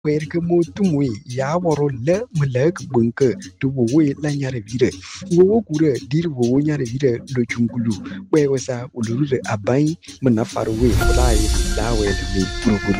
where ke mo tumwe ya woro le mlek bunke to wo la nyare vire wo kure dir wo nyare vire lo chungulu we wasa uluru abai mna farwe la yi la we le